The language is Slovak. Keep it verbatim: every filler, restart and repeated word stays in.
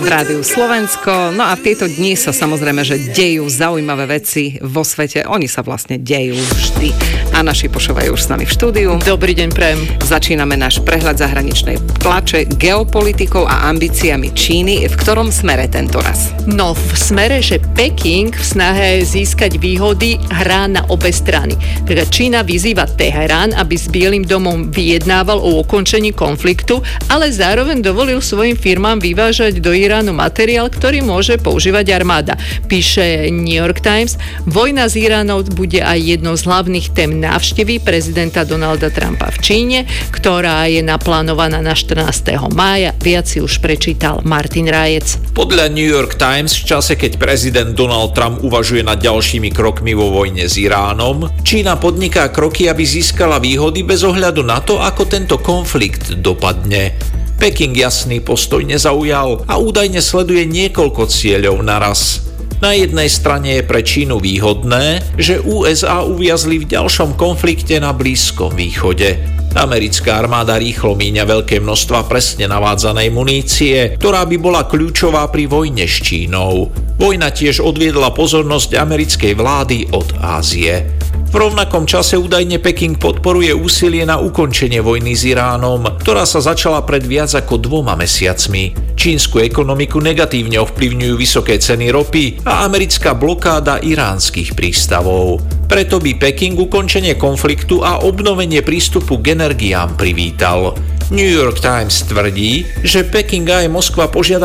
v Rádiu Slovensko. No a v tieto dni sa samozrejme, že dejú zaujímavé veci vo svete. Oni sa vlastne dejú vždy. A naši počúvajú už s nami v štúdiu. Dobrý deň, prajem. Začíname náš prehľad zahraničnej tlače geopolitikou a ambíciami Číny. V ktorom smere tento raz? No, v smere, že Peking v snahe získať výhody hrá na obe strany. Teda Čína vyzýva Teherán, aby s Bielym domom vyjednával o ukončení konfliktu, ale zároveň dovolil svojim firmám vyvážať do Iránu materiál, ktorý môže používať armáda. Píše New York Times, vojna s Iránom bude aj jednou z hlavných tém návštevy prezidenta Donalda Trumpa v Číne, ktorá je naplánovaná na štrnásteho mája. Viac si už prečítal Martin Rájec. Podľa New York Times v čase, keď prezident Donald Trump uvažuje nad ďalšími krokmi vo vojne s Iránom, Čína podniká kroky, aby získala výhody bez ohľadu na to, ako tento konflikt dopadne. Peking jasný postoj nezaujal a údajne sleduje niekoľko cieľov naraz. Na jednej strane je pre Čínu výhodné, že ú es á uviazli v ďalšom konflikte na Blízkom východe. Americká armáda rýchlo míňa veľké množstva presne navádzanej munície, ktorá by bola kľúčová pri vojne s Čínou. Vojna tiež odviedla pozornosť americkej vlády od Ázie. V rovnakom čase údajne Peking podporuje úsilie na ukončenie vojny s Iránom, ktorá sa začala pred viac ako dvoma mesiacmi. Čínsku ekonomiku negatívne ovplyvňujú vysoké ceny ropy a americká blokáda iránskych prístavov. Preto by Peking ukončenie konfliktu a obnovenie prístupu k energiám privítal. New York Times tvrdí, že Peking aj Moskva požiadali